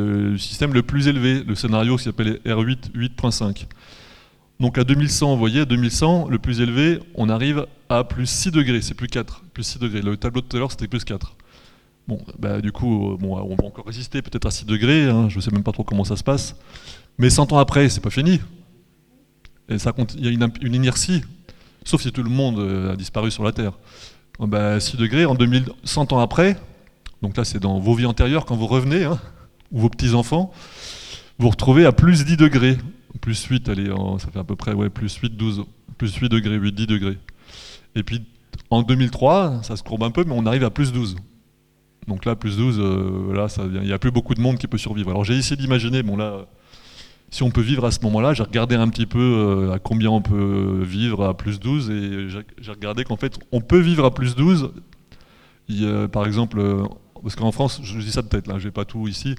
le système le plus élevé, le scénario qui s'appelle R8 8.5. Donc à 2100, vous voyez, à 2100, le plus élevé, on arrive à plus 6 degrés, c'est plus 4, plus 6 degrés. Le tableau de tout à l'heure, c'était plus 4. Bon, bah, du coup, bon, on va encore résister peut-être à 6 degrés, hein, je ne sais même pas trop comment ça se passe. Mais 100 ans après, c'est pas fini. Et ça, il y a une inertie, sauf si tout le monde a disparu sur la Terre. Bah, 6 degrés, en 2000, 100 ans après, donc là c'est dans vos vies antérieures, quand vous revenez, hein, ou vos petits-enfants, vous retrouvez à plus 10 degrés. Plus 8, allez, ça fait à peu près plus 8, 12, plus 8 degrés, 8, 10 degrés. Et puis en 2003, ça se courbe un peu, mais on arrive à plus 12. Donc là, plus 12, là, il n'y a plus beaucoup de monde qui peut survivre. Alors j'ai essayé d'imaginer, bon là, si on peut vivre à ce moment-là, j'ai regardé un petit peu à combien on peut vivre à plus 12, et j'ai regardé qu'en fait, on peut vivre à plus 12. Par exemple, parce qu'en France, je dis ça de tête, là, j'ai pas tout ici,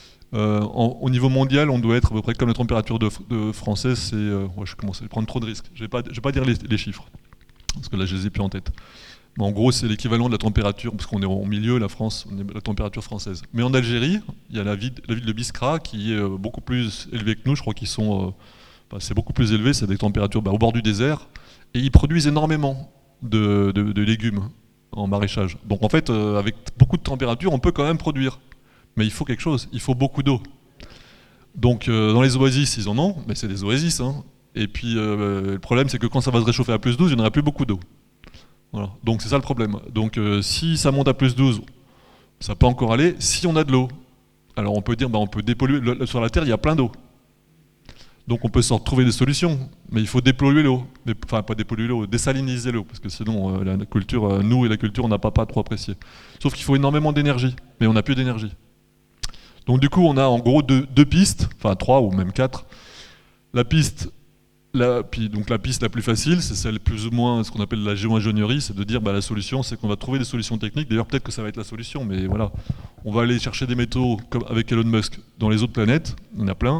au niveau mondial, on doit être à peu près comme la température de française, c'est... ouais, je commence à prendre trop de risques. Je vais pas dire les chiffres, parce que là, je les ai plus en tête. Mais en gros, c'est l'équivalent de la température, parce qu'on est au milieu, la France, on est la température française. Mais en Algérie, il y a la ville de Biskra, qui est beaucoup plus élevée que nous, je crois qu'ils sont... c'est beaucoup plus élevé, c'est des températures au bord du désert, et ils produisent énormément de légumes en maraîchage. Donc en fait, avec beaucoup de température, on peut quand même produire. Mais il faut quelque chose, il faut beaucoup d'eau. Donc dans les oasis, ils en ont, mais c'est des oasis. Hein. Et puis le problème, c'est que quand ça va se réchauffer à plus 12, il n'y en aura plus beaucoup d'eau. Voilà. Donc c'est ça le problème. Donc si ça monte à plus 12, ça peut encore aller, si on a de l'eau. Alors on peut dire, on peut dépolluer, sur la Terre, il y a plein d'eau. Donc on peut s'en trouver des solutions, mais il faut dépolluer l'eau. Enfin, pas dépolluer l'eau, désaliniser l'eau, parce que sinon, la culture, nous et la culture, on n'a pas trop apprécié. Sauf qu'il faut énormément d'énergie, mais on n'a plus d'énergie. Donc du coup, on a en gros deux pistes, enfin 3 ou même 4. La piste la piste la plus facile, c'est celle plus ou moins ce qu'on appelle la géo-ingénierie, c'est de dire la solution, c'est qu'on va trouver des solutions techniques. D'ailleurs, peut-être que ça va être la solution, mais voilà. On va aller chercher des métaux, comme avec Elon Musk, dans les autres planètes, il y en a plein.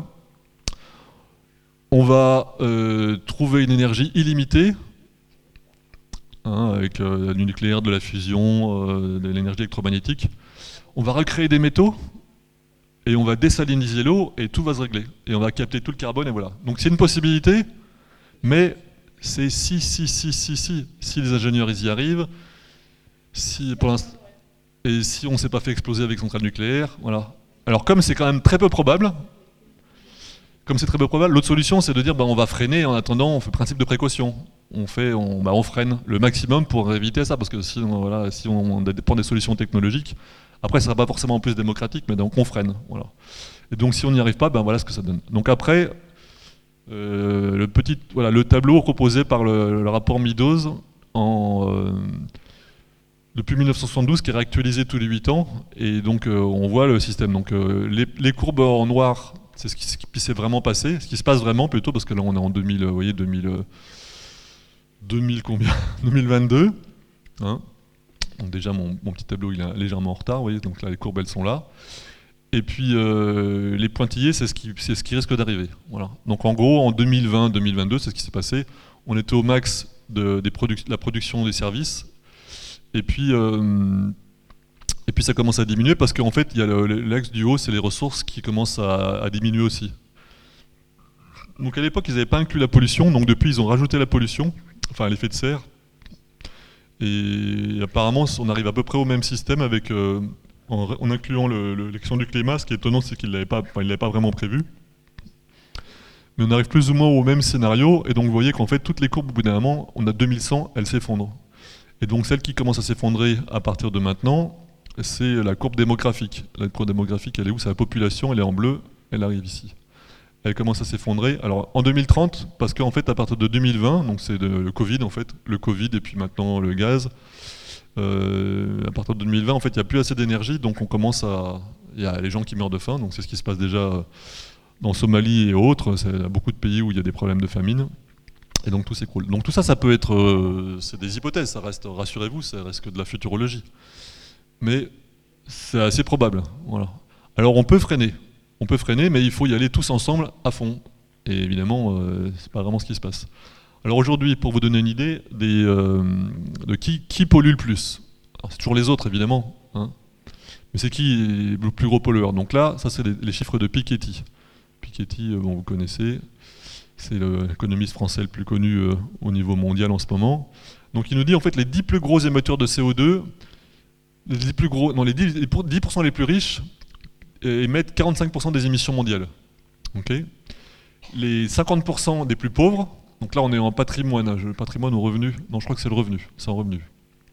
On va trouver une énergie illimitée, hein, avec du nucléaire, de la fusion, de l'énergie électromagnétique. On va recréer des métaux, et on va désaliniser l'eau, et tout va se régler. Et on va capter tout le carbone, et voilà. Donc c'est une possibilité, mais c'est si les ingénieurs ils y arrivent, et si on ne s'est pas fait exploser avec centrale nucléaire, voilà. Alors comme c'est quand même très peu probable, l'autre solution c'est de dire on va freiner en attendant, on fait principe de précaution. On freine le maximum pour éviter ça, parce que si on dépend des solutions technologiques, après ça ne sera pas forcément plus démocratique, mais donc on freine. Voilà. Et donc si on n'y arrive pas, voilà ce que ça donne. Donc après, le tableau proposé par le rapport Meadows depuis 1972, qui est réactualisé tous les 8 ans, et donc on voit le système. Donc les courbes en noir, c'est ce qui s'est vraiment passé, ce qui se passe vraiment plutôt, parce que là on est en 2000, vous voyez, 2000 combien 2022. Hein, donc déjà mon petit tableau il est légèrement en retard, vous voyez, donc là les courbes elles sont là. Et puis les pointillés, c'est ce qui risque d'arriver. Voilà. Donc en gros, en 2020-2022, c'est ce qui s'est passé. On était au max de la production des services. Et puis ça commence à diminuer, parce qu'en fait, il y a l'axe du haut, c'est les ressources qui commencent à diminuer aussi. Donc à l'époque, ils n'avaient pas inclus la pollution, donc depuis, ils ont rajouté la pollution, enfin l'effet de serre. Et apparemment, on arrive à peu près au même système avec... en incluant l'action du climat. Ce qui est étonnant, c'est qu'il ne l'avait pas vraiment prévu. Mais on arrive plus ou moins au même scénario, et donc vous voyez qu'en fait, toutes les courbes, au bout d'un moment, on a 2100, elles s'effondrent. Et donc celle qui commence à s'effondrer à partir de maintenant, c'est la courbe démographique. La courbe démographique, elle est où? C'est la population, elle est en bleu, elle arrive ici. Elle commence à s'effondrer. Alors en 2030, parce qu'en fait, à partir de 2020, donc c'est le Covid en fait, le Covid et puis maintenant le gaz, à partir de 2020, en fait, il n'y a plus assez d'énergie, donc il y a les gens qui meurent de faim, donc c'est ce qui se passe déjà dans Somalie et autres. Il y a beaucoup de pays où il y a des problèmes de famine, et donc tout s'écroule. Donc tout ça, ça peut être, c'est des hypothèses, ça reste, rassurez-vous, ça reste que de la futurologie. Mais c'est assez probable, voilà. Alors on peut freiner, mais il faut y aller tous ensemble à fond. Et évidemment, c'est pas vraiment ce qui se passe. Alors aujourd'hui, pour vous donner une idée de qui pollue le plus, c'est toujours les autres évidemment, hein. Mais c'est qui le plus gros pollueur? Donc là, ça c'est les chiffres de Piketty. Piketty, bon, vous connaissez, c'est l'économiste français le plus connu au niveau mondial en ce moment. Donc il nous dit en fait les 10 plus gros émetteurs de CO2, les 10 plus gros, non, les 10% les plus riches émettent 45% des émissions mondiales. Okay, les 50% des plus pauvres, donc là on est en patrimoine, le patrimoine ou revenu, non je crois que c'est le revenu, c'est en revenu.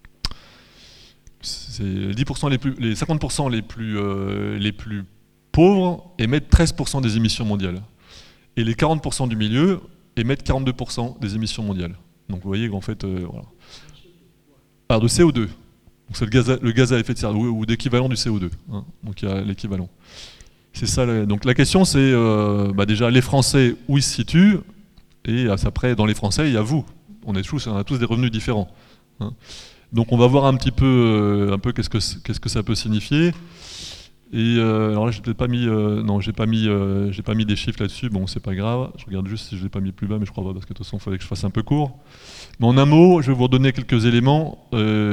C'est les 10% les 50% les plus pauvres émettent 13% des émissions mondiales. Et les 40% du milieu émettent 42% des émissions mondiales. Donc vous voyez qu'en fait, voilà. Alors de CO2, c'est le gaz à effet de serre, ou d'équivalent du CO2. Hein, donc il y a l'équivalent. C'est ça. Donc la question c'est, déjà les Français, où ils se situent, et après dans les Français, il y a vous. On a tous des revenus différents. Hein. Donc on va voir un petit peu, qu'est-ce que ça peut signifier. Et alors là, j'ai peut-être pas mis, non, j'ai pas mis des chiffres là-dessus. Bon, c'est pas grave. Je regarde juste si je l'ai pas mis plus bas, mais je crois pas parce que de toute façon, il fallait que je fasse un peu court. Mais en un mot, je vais vous redonner quelques éléments.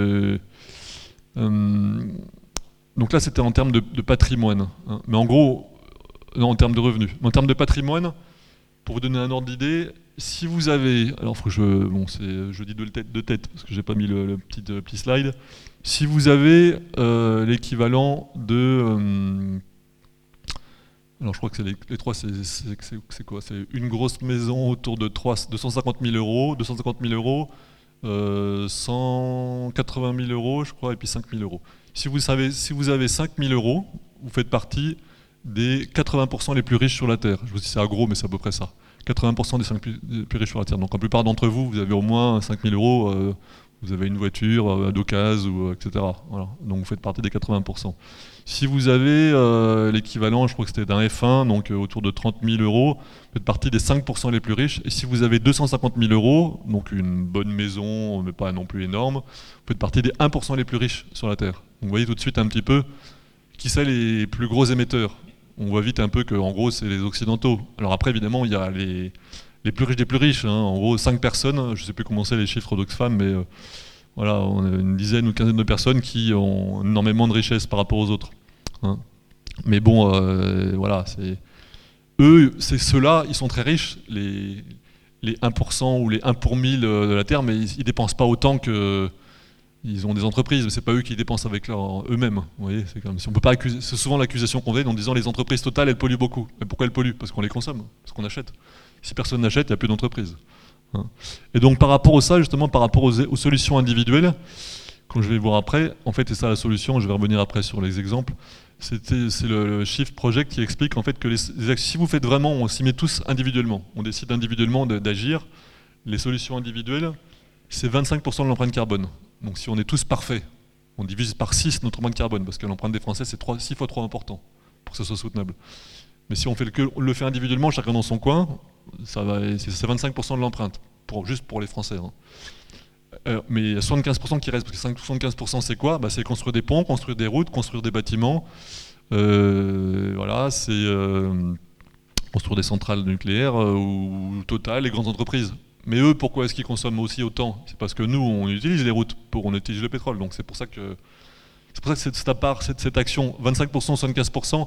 Donc là, c'était en termes de patrimoine. Hein. Mais en gros, non, en termes de revenus. Mais en termes de patrimoine, pour vous donner un ordre d'idée, si vous avez, alors faut que je dis de tête parce que j'ai pas mis le petit slide. Si vous avez l'équivalent de, alors je crois que c'est les trois, c'est quoi? C'est une grosse maison autour de 250 000 euros, 180 000 euros, je crois, et puis 5 000 euros. Si vous avez 5 000 euros, vous faites partie des 80% les plus riches sur la Terre. Je vous dis c'est gros, mais c'est à peu près ça. 80% des 5 plus riches sur la Terre. Donc la plupart d'entre vous, vous avez au moins 5 000 euros, vous avez une voiture d'occasion, etc. Voilà. Donc vous faites partie des 80%. Si vous avez l'équivalent, je crois que c'était d'un F1, donc autour de 30 000 euros, vous faites partie des 5% les plus riches. Et si vous avez 250 000 euros, donc une bonne maison, mais pas non plus énorme, vous faites partie des 1% les plus riches sur la Terre. Donc vous voyez tout de suite un petit peu qui sont les plus gros émetteurs. On voit vite un peu qu'en gros, c'est les Occidentaux. Alors après, évidemment, il y a les plus riches des plus riches. Hein. En gros, 5 personnes, je ne sais plus comment c'est les chiffres d'Oxfam, mais voilà, on a une dizaine ou une quinzaine de personnes qui ont énormément de richesse par rapport aux autres. Hein. Mais bon, voilà, c'est ceux-là, ils sont très riches, les 1% ou les 1 pour 1000 de la Terre, mais ils ne dépensent pas autant que... Ils ont des entreprises, mais c'est pas eux qui dépensent avec eux-mêmes. Vous voyez, c'est comme si on peut pas accuser. C'est souvent l'accusation qu'on fait en disant les entreprises totales, elles polluent beaucoup. Mais pourquoi elles polluent? Parce qu'on les consomme, parce qu'on achète. Si personne n'achète, il n'y a plus d'entreprise. Hein. Et donc par rapport à ça, justement, par rapport aux solutions individuelles, comme je vais voir après, en fait, c'est ça la solution. Je vais revenir après sur les exemples. C'est le Shift Project qui explique en fait que si vous faites vraiment, on s'y met tous individuellement. On décide individuellement d'agir. Les solutions individuelles, c'est 25% de l'empreinte carbone. Donc si on est tous parfaits, on divise par 6 notre empreinte carbone, parce que l'empreinte des Français, c'est 6 fois trop important pour que ce soit soutenable. Mais si on le fait individuellement, chacun dans son coin, c'est 25% de l'empreinte, juste pour les Français. Hein. Mais il y a 75% qui reste, parce que 75% c'est quoi? C'est construire des ponts, construire des routes, construire des bâtiments, voilà, c'est construire des centrales nucléaires, ou Total, les grandes entreprises. Mais eux, pourquoi est-ce qu'ils consomment aussi autant? C'est parce que nous, on utilise les routes, on utilise le pétrole. Donc c'est pour ça que cette action, 25%, 75%,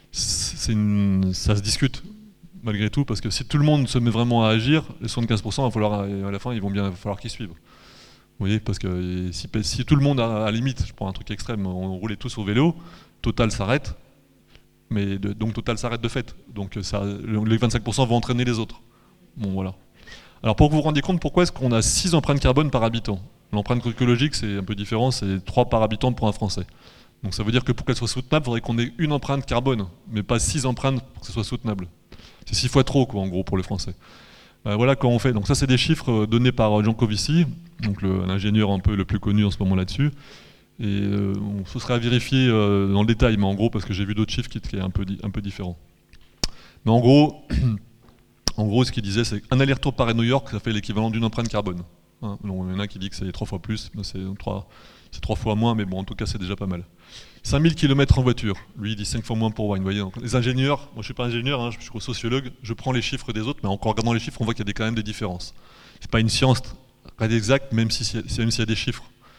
ça se discute malgré tout, parce que si tout le monde se met vraiment à agir, les 75%, à la fin, il va falloir qu'ils suivent. Vous voyez, parce que si tout le monde, à la limite, je prends un truc extrême, on roulait tous au vélo, Total s'arrête, donc Total s'arrête de fait. Donc les 25% vont entraîner les autres. Bon, voilà. Alors pour que vous vous rendiez compte, pourquoi est-ce qu'on a 6 empreintes carbone par habitant? L'empreinte écologique, c'est un peu différent, c'est 3 par habitant pour un Français. Donc ça veut dire que pour qu'elle soit soutenable, il faudrait qu'on ait une empreinte carbone, mais pas 6 empreintes pour que ce soit soutenable. C'est 6 fois trop, quoi, en gros, pour les Français. Voilà comment on fait. Donc ça, c'est des chiffres donnés par Giancovici, donc l'ingénieur un peu le plus connu en ce moment là-dessus. Et ce serait à vérifier dans le détail, mais en gros, parce que j'ai vu d'autres chiffres qui étaient un peu différents. Mais en gros... En gros, ce qu'il disait, c'est qu'un aller-retour Paris-New York, ça fait l'équivalent d'une empreinte carbone. Hein, donc, il y en a qui disent que c'est 3 fois plus, c'est 3 fois moins, mais bon, en tout cas, c'est déjà pas mal. 5000 km en voiture, lui, il dit 5 fois moins pour Wine. Vous voyez, donc, les ingénieurs, moi je ne suis pas ingénieur, hein, je suis sociologue, je prends les chiffres des autres, mais en regardant les chiffres, on voit qu'il y a quand même des différences. C'est pas une science exacte, même s'il y a des chiffres.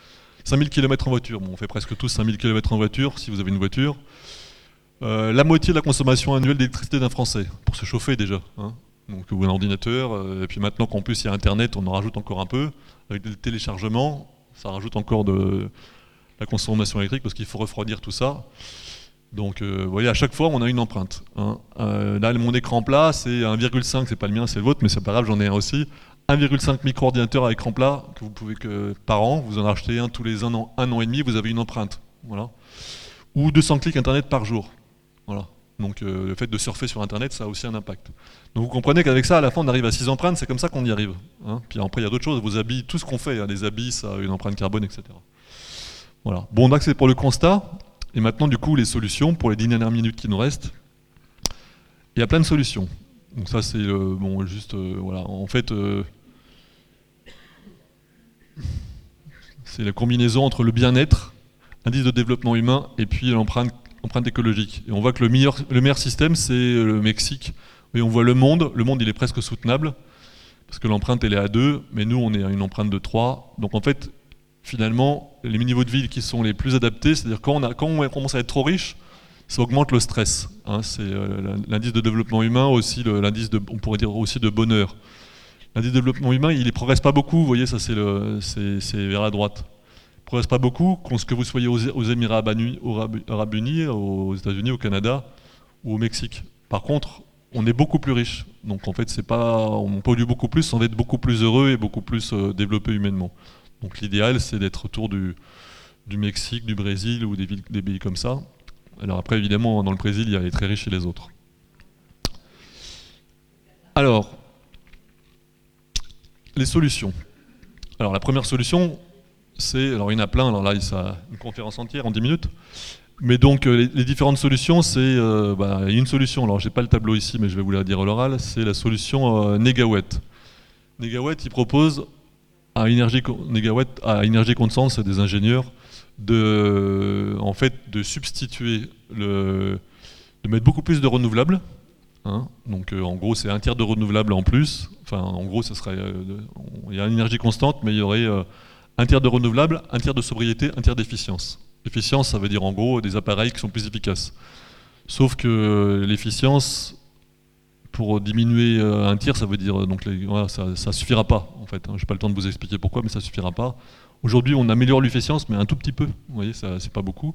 5000 km en voiture. Bon, on fait presque tous 5000 km en voiture, si vous avez une voiture. La moitié de la consommation annuelle d'électricité d'un Français, pour se chauffer déjà. Hein. Donc, ou un ordinateur, et puis maintenant qu'en plus il y a Internet, on en rajoute encore un peu. Avec des téléchargements, ça rajoute encore de la consommation électrique, parce qu'il faut refroidir tout ça. Donc, vous voyez, à chaque fois, on a une empreinte. Hein. Là, mon écran plat, c'est 1,5, c'est pas le mien, c'est le vôtre, mais c'est pas grave, j'en ai un aussi. 1,5 micro-ordinateur à écran plat, que vous pouvez par an, vous en achetez un tous les un an et demi, vous avez une empreinte. Voilà. Ou 200 clics Internet par jour. Voilà. Donc, le fait de surfer sur Internet, ça a aussi un impact. Donc, vous comprenez qu'avec ça, à la fin, on arrive à 6 empreintes, c'est comme ça qu'on y arrive. Hein. Puis après, il y a d'autres choses, vos habits, tout ce qu'on fait, hein, les habits, ça a une empreinte carbone, etc. Voilà. Bon, donc c'est pour le constat. Et maintenant, du coup, les solutions pour les 10 dernières minutes qui nous restent. Il y a plein de solutions. Donc ça, c'est bon, juste, voilà. En fait, c'est la combinaison entre le bien-être, l'indice de développement humain, et puis l'empreinte écologique. Et on voit que le meilleur système, c'est le Mexique. Et on voit le monde, il est presque soutenable, parce que l'empreinte, elle est à 2, mais nous, on est à une empreinte de 3. Donc en fait, finalement, les niveaux de vie qui sont les plus adaptés, c'est-à-dire quand on commence à être trop riche, ça augmente le stress. Hein, c'est l'indice de développement humain, aussi l'indice on pourrait dire aussi de bonheur. L'indice de développement humain, il ne progresse pas beaucoup, vous voyez, ça c'est vers la droite. Il ne progresse pas beaucoup, ce que vous soyez aux Émirats Arabes Unis, aux États-Unis, au Canada ou au Mexique. Par contre, on est beaucoup plus riche. Donc en fait, on pollue beaucoup plus sans être beaucoup plus heureux et beaucoup plus développé humainement. Donc l'idéal, c'est d'être autour du Mexique, du Brésil ou des pays comme ça. Alors après, évidemment, dans le Brésil, il y a les très riches et les autres. Alors, les solutions. Alors la première solution, alors il y en a plein, alors là, il y a une conférence entière en 10 minutes. Mais donc les différentes solutions, c'est il y a une solution, alors j'ai pas le tableau ici, mais je vais vous la dire à l'oral, c'est la solution Négawatt. Négawatt, il propose à énergie constante, c'est des ingénieurs, de substituer, de mettre beaucoup plus de renouvelables. Hein, donc en gros, c'est un tiers de renouvelables en plus. Enfin, en gros, il y a une énergie constante, mais il y aurait un tiers de renouvelables, un tiers de sobriété, un tiers d'efficience. L'efficience, ça veut dire en gros des appareils qui sont plus efficaces. Sauf que l'efficience, pour diminuer un tiers, ça veut dire donc voilà, ça suffira pas en fait. Hein. Je n'ai pas le temps de vous expliquer pourquoi, mais ça suffira pas. Aujourd'hui, on améliore l'efficience, mais un tout petit peu. Vous voyez, ça c'est pas beaucoup.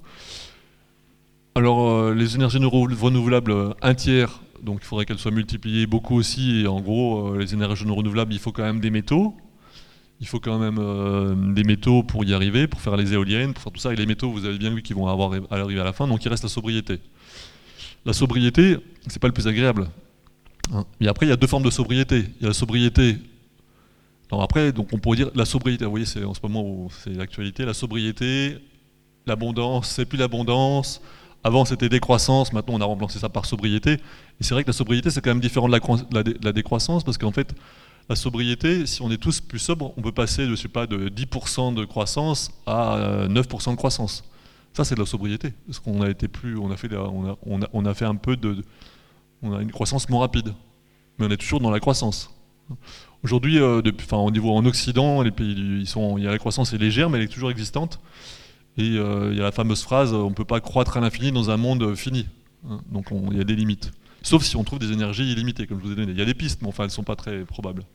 Alors les énergies renouvelables, un tiers, donc il faudrait qu'elles soient multipliées beaucoup aussi. Et en gros, les énergies renouvelables, il faut quand même des métaux. Il faut quand même des métaux pour y arriver, pour faire les éoliennes, pour faire tout ça. Et les métaux, vous avez bien vu qu'ils vont arriver à la fin, donc il reste la sobriété. La sobriété, c'est pas le plus agréable. Hein. Mais après, il y a deux formes de sobriété. Il y a la sobriété. Alors après, donc on pourrait dire la sobriété. Vous voyez, c'est en ce moment où c'est l'actualité. La sobriété, l'abondance, c'est plus l'abondance. Avant, c'était décroissance. Maintenant, on a remplacé ça par sobriété. Et c'est vrai que la sobriété, c'est quand même différent de la décroissance, parce qu'en fait, la sobriété, si on est tous plus sobres, on peut passer de 10% de croissance à 9% de croissance. Ça, c'est de la sobriété, parce qu'on a été on a fait un peu on a une croissance moins rapide, mais on est toujours dans la croissance. Aujourd'hui, au niveau en Occident, les pays, la croissance est légère, mais elle est toujours existante. Et il y a la fameuse phrase, on ne peut pas croître à l'infini dans un monde fini. Hein, donc il y a des limites. Sauf si on trouve des énergies illimitées, comme je vous ai donné. Il y a des pistes, mais enfin, elles ne sont pas très probables.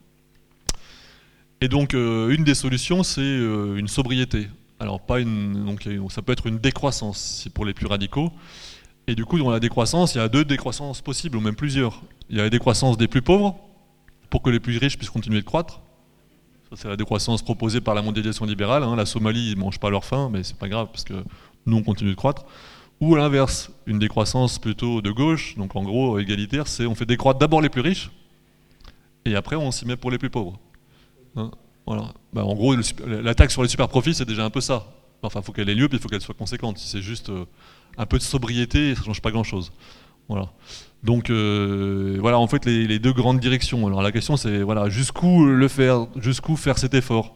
Et donc, une des solutions, c'est une sobriété. Alors, ça peut être une décroissance, pour les plus radicaux. Et du coup, dans la décroissance, il y a deux décroissances possibles, ou même plusieurs. Il y a la décroissance des plus pauvres, pour que les plus riches puissent continuer de croître. Ça, c'est la décroissance proposée par la mondialisation libérale. Hein. La Somalie, ils ne mangent pas leur faim, mais c'est pas grave, parce que nous, on continue de croître. Ou à l'inverse, une décroissance plutôt de gauche, donc en gros égalitaire, c'est on fait décroître d'abord les plus riches, et après on s'y met pour les plus pauvres. Hein, voilà. En gros, la taxe sur les super profits, c'est déjà un peu ça. Enfin, il faut qu'elle ait lieu, puis il faut qu'elle soit conséquente. Si c'est juste un peu de sobriété, ça ne change pas grand-chose. Voilà. Donc voilà, en fait, les deux grandes directions. Alors la question, c'est voilà, jusqu'où faire cet effort.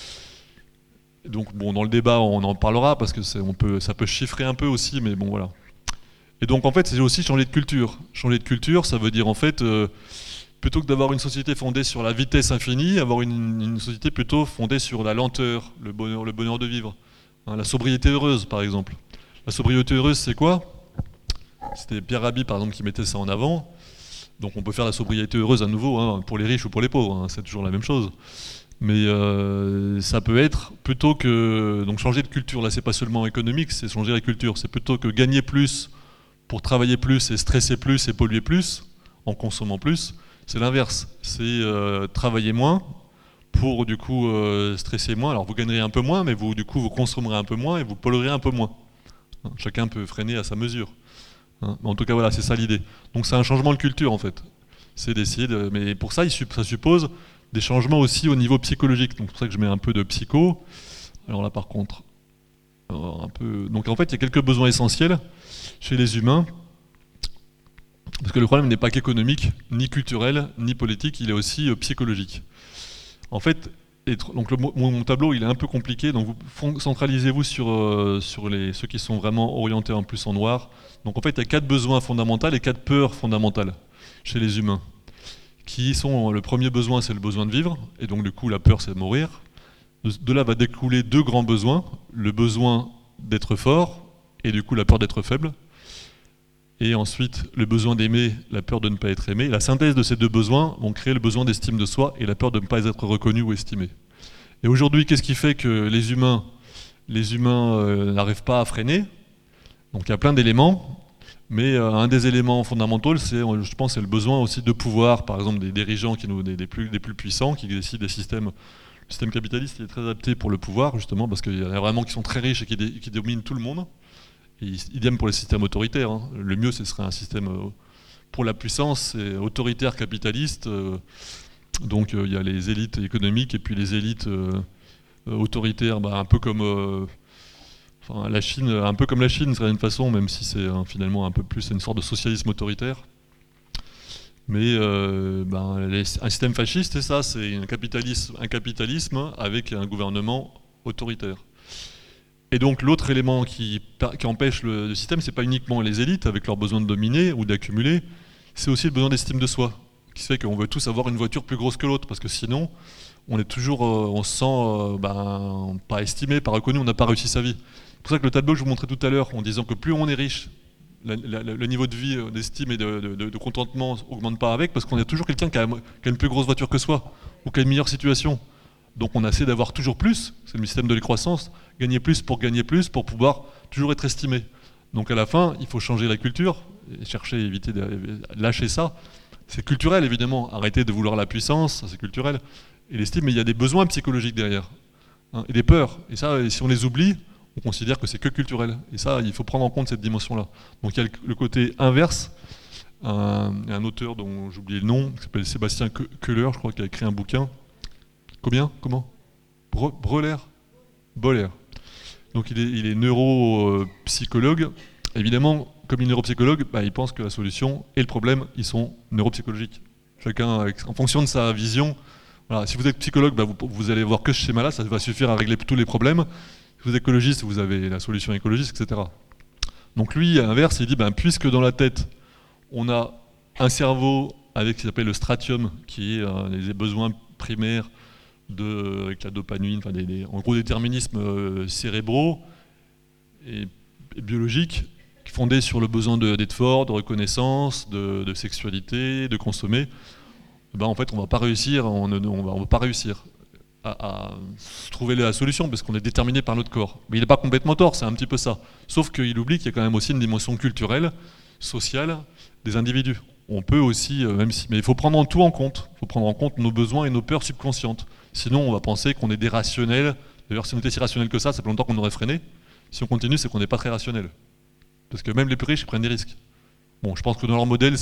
Donc bon, dans le débat, on en parlera parce que ça peut chiffrer un peu aussi, mais bon voilà. Et donc en fait, c'est aussi changer de culture. Changer de culture, ça veut dire en fait, plutôt que d'avoir une société fondée sur la vitesse infinie, avoir une société plutôt fondée sur la lenteur, le bonheur de vivre. Hein, la sobriété heureuse, par exemple. La sobriété heureuse, c'est quoi? C'était Pierre Rabhi, par exemple, qui mettait ça en avant. Donc on peut faire la sobriété heureuse à nouveau, hein, pour les riches ou pour les pauvres, hein, c'est toujours la même chose. Mais ça peut être plutôt que... Donc changer de culture, là c'est pas seulement économique, c'est changer la culture. C'est plutôt que gagner plus pour travailler plus et stresser plus et polluer plus, en consommant plus. C'est l'inverse, c'est travailler moins pour du coup stresser moins. Alors vous gagnerez un peu moins, mais vous du coup vous consommerez un peu moins et vous polluerez un peu moins. Hein, chacun peut freiner à sa mesure. Hein. Mais en tout cas voilà, c'est ça l'idée. Donc c'est un changement de culture en fait. C'est d'essayer de... Mais pour ça, ça suppose des changements aussi au niveau psychologique. Donc c'est pour ça que je mets un peu de psycho. Alors là par contre, un peu... Donc en fait il y a quelques besoins essentiels chez les humains. Parce que le problème n'est pas qu'économique, ni culturel, ni politique, il est aussi psychologique. En fait, donc mon tableau il est un peu compliqué, donc centralisez-vous sur ceux qui sont vraiment orientés en plus en noir. Donc en fait il y a 4 besoins fondamentaux et 4 peurs fondamentales chez les humains. Qui sont, le premier besoin c'est le besoin de vivre, et donc du coup la peur c'est de mourir. De là va découler 2 grands besoins, le besoin d'être fort, et du coup la peur d'être faible. Et ensuite, le besoin d'aimer, la peur de ne pas être aimé. La synthèse de ces 2 besoins vont créer le besoin d'estime de soi et la peur de ne pas être reconnu ou estimé. Et aujourd'hui, qu'est-ce qui fait que les humains n'arrivent pas à freiner? Donc il y a plein d'éléments, mais un des éléments fondamentaux, je pense, c'est le besoin aussi de pouvoir, par exemple des dirigeants des plus puissants, qui décident des systèmes. Le système capitaliste il est très adapté pour le pouvoir, justement, parce qu'il y en a vraiment qui sont très riches et qui dominent tout le monde. Et idem pour les systèmes autoritaires. Hein. Le mieux, ce serait un système pour la puissance et autoritaire capitaliste. Donc il y a les élites économiques et puis les élites autoritaires, un peu comme la Chine, un peu comme la Chine, d'une certaine façon, même si c'est finalement un peu plus une sorte de socialisme autoritaire. Mais un système fasciste, c'est ça, c'est un capitalisme avec un gouvernement autoritaire. Et donc l'autre élément qui empêche le système, c'est pas uniquement les élites avec leur besoin de dominer ou d'accumuler, c'est aussi le besoin d'estime de soi, qui fait qu'on veut tous avoir une voiture plus grosse que l'autre, parce que sinon, on est toujours, on se sent pas estimé, pas reconnu, on n'a pas réussi sa vie. C'est pour ça que le tableau que je vous montrais tout à l'heure, en disant que plus on est riche, le niveau de vie, d'estime et de contentement augmente pas avec, parce qu'on a toujours quelqu'un qui a une plus grosse voiture que soi, ou qui a une meilleure situation. Donc on essaie d'avoir toujours plus, c'est le système de décroissance, gagner plus pour pouvoir toujours être estimé. Donc à la fin, il faut changer la culture, et chercher, éviter de lâcher ça. C'est culturel évidemment, arrêter de vouloir la puissance, ça c'est culturel, et l'estime, mais il y a des besoins psychologiques derrière, hein, et des peurs. Et ça, si on les oublie, on considère que c'est que culturel. Et ça, il faut prendre en compte cette dimension-là. Donc il y a le côté inverse, un auteur dont j'ai oublié le nom, qui s'appelle Sébastien Köhler, je crois, qui a écrit un bouquin. Comment Breuer Boller. Donc il est neuropsychologue. Évidemment, comme il est neuropsychologue, il pense que la solution et le problème, ils sont neuropsychologiques. Chacun, en fonction de sa vision. Voilà, si vous êtes psychologue, vous allez voir que ce schéma-là, ça va suffire à régler tous les problèmes. Si vous êtes écologiste, vous avez la solution écologiste, etc. Donc lui, à l'inverse, il dit, puisque dans la tête, on a un cerveau avec ce qu'il appelle le stratium, qui est les besoins primaires avec la dopamine, en gros déterminismes cérébraux et biologiques, fondés sur le besoin d'être fort, de reconnaissance, de sexualité, de consommer. En fait, on va pas réussir, on va pas réussir à trouver la solution parce qu'on est déterminé par notre corps. Mais il n'est pas complètement tort, c'est un petit peu ça. Sauf qu'il oublie qu'il y a quand même aussi une dimension culturelle, sociale des individus. On peut aussi, mais il faut prendre tout en compte. Il faut prendre en compte nos besoins et nos peurs subconscientes. Sinon, on va penser qu'on est des rationnels. D'ailleurs, si on était si rationnel que ça fait longtemps qu'on aurait freiné. Si on continue, c'est qu'on n'est pas très rationnel. Parce que même les plus riches, ils prennent des risques. Bon, je pense que dans leur modèle,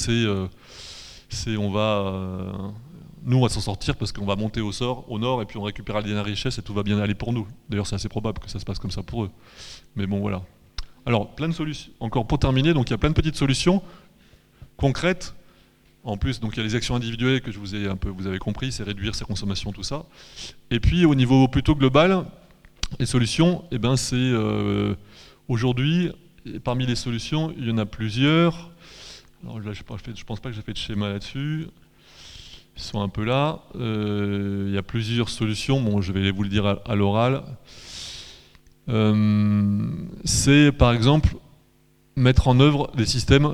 nous, on va s'en sortir parce qu'on va monter au nord, et puis on récupérera les richesses et tout va bien aller pour nous. D'ailleurs, c'est assez probable que ça se passe comme ça pour eux. Mais bon, voilà. Alors, plein de solutions. Encore pour terminer, donc il y a plein de petites solutions concrètes. En plus, donc il y a les actions individuelles que vous avez compris, c'est réduire sa consommation, tout ça. Et puis, au niveau plutôt global, les solutions, c'est aujourd'hui, parmi les solutions, il y en a plusieurs. Alors là, je pense pas que j'ai fait de schéma là-dessus. Ils sont un peu là. Il y a plusieurs solutions. Bon, je vais vous le dire à l'oral. C'est par exemple mettre en œuvre des systèmes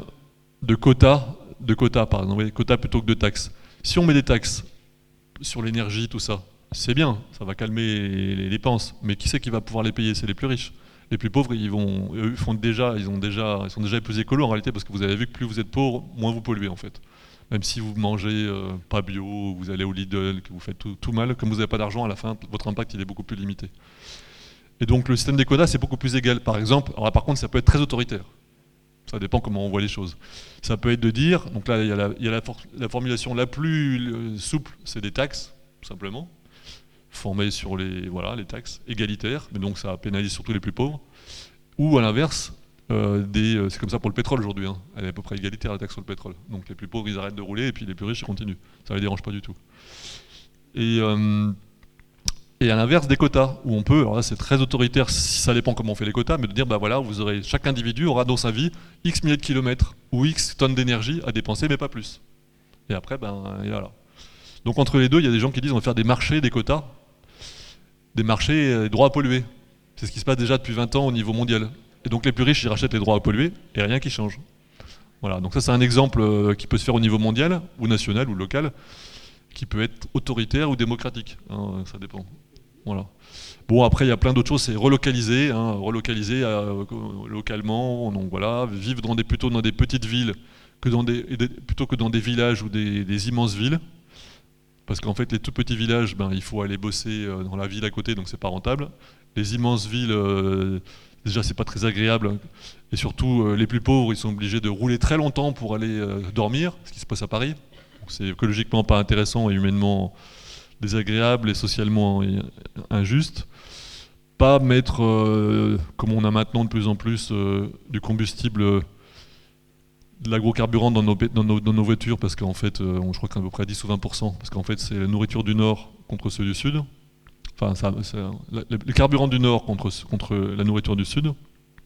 de quotas par exemple, oui, quotas plutôt que de taxes. Si on met des taxes sur l'énergie, tout ça, c'est bien, ça va calmer les dépenses, mais qui c'est qui va pouvoir les payer? C'est les plus riches. Les plus pauvres, eux, ils sont déjà plus écolos en réalité, parce que vous avez vu que plus vous êtes pauvre, moins vous polluez en fait. Même si vous mangez pas bio, vous allez au Lidl, que vous faites tout mal, comme vous n'avez pas d'argent, à la fin, votre impact il est beaucoup plus limité. Et donc le système des quotas, c'est beaucoup plus égal. Par exemple, alors là, par contre, ça peut être très autoritaire. Ça dépend comment on voit les choses. Ça peut être de dire, donc là, il y a la formulation la plus souple, c'est des taxes, tout simplement, formées sur les taxes égalitaires, mais donc ça pénalise surtout les plus pauvres. Ou à l'inverse, c'est comme ça pour le pétrole aujourd'hui, hein. Elle est à peu près égalitaire la taxe sur le pétrole. Donc les plus pauvres, ils arrêtent de rouler, et puis les plus riches, ils continuent. Ça ne les dérange pas du tout. Et à l'inverse des quotas, où on peut, alors là c'est très autoritaire, si ça dépend comment on fait les quotas, mais de dire, bah voilà, chaque individu aura dans sa vie X milliers de kilomètres ou X tonnes d'énergie à dépenser, mais pas plus. Et après, et voilà. Donc entre les deux, il y a des gens qui disent on va faire des marchés, des quotas, des marchés droits à polluer. C'est ce qui se passe déjà depuis 20 ans au niveau mondial. Et donc les plus riches, ils rachètent les droits à polluer, et rien qui change. Voilà, donc ça c'est un exemple qui peut se faire au niveau mondial, ou national, ou local, qui peut être autoritaire ou démocratique, hein, ça dépend. Voilà. Bon, après, il y a plein d'autres choses, c'est relocaliser, hein, relocaliser localement, donc voilà, vivre plutôt dans des petites villes plutôt que dans des villages ou des immenses villes. Parce qu'en fait, les tout petits villages, il faut aller bosser dans la ville à côté, donc c'est pas rentable. Les immenses villes, déjà, c'est pas très agréable. Et surtout, les plus pauvres, ils sont obligés de rouler très longtemps pour aller dormir, ce qui se passe à Paris. Donc c'est écologiquement pas intéressant et humainement désagréable et socialement injuste. Pas mettre, comme on a maintenant de plus en plus, du combustible, de l'agrocarburant dans nos voitures, parce qu'en fait, je crois qu'à peu près 10 ou 20%, parce qu'en fait, c'est la nourriture du Nord contre ceux du Sud. Enfin, le carburant du Nord contre la nourriture du Sud,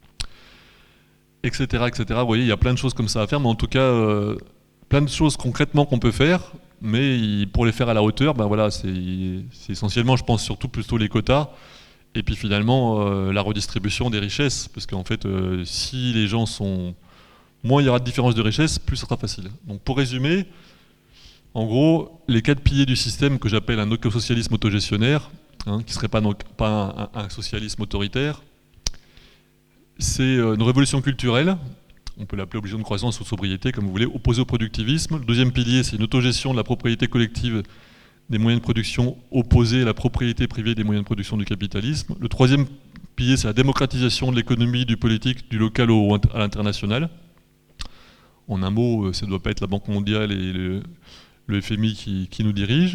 etc., etc. Vous voyez, il y a plein de choses comme ça à faire, mais en tout cas, plein de choses concrètement qu'on peut faire, mais pour les faire à la hauteur, voilà, c'est essentiellement, je pense, surtout plutôt les quotas, et puis finalement, la redistribution des richesses, parce qu'en fait, si les gens sont... Moins il y aura de différence de richesse, plus ça sera facile. Donc pour résumer, en gros, les 4 piliers du système que j'appelle un écosocialisme autogestionnaire, qui ne serait pas un socialisme autoritaire, c'est une révolution culturelle, on peut l'appeler obligation de croissance ou sobriété, comme vous voulez, opposée au productivisme. Le deuxième pilier, c'est une autogestion de la propriété collective des moyens de production, opposée à la propriété privée des moyens de production du capitalisme. Le troisième pilier, c'est la démocratisation de l'économie, du politique, du local à l'international. En un mot, ça ne doit pas être la Banque mondiale et le FMI qui nous dirigent,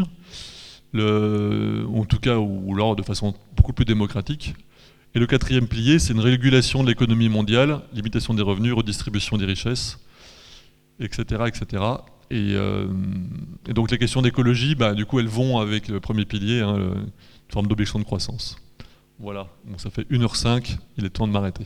en tout cas, ou alors de façon beaucoup plus démocratique. Et le quatrième pilier, c'est une régulation de l'économie mondiale, limitation des revenus, redistribution des richesses, etc. etc. Et donc les questions d'écologie, du coup, elles vont avec le premier pilier, une forme d'obligation de croissance. Voilà, bon, ça fait 1h05, il est temps de m'arrêter.